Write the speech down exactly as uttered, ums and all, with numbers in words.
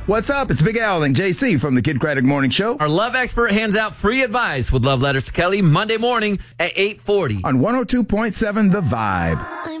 What's up? It's Big Al and J C from the Kid Craddock Morning Show. Our love expert hands out free advice with love letters to Kelly Monday morning at eight forty On one oh two point seven The Vibe.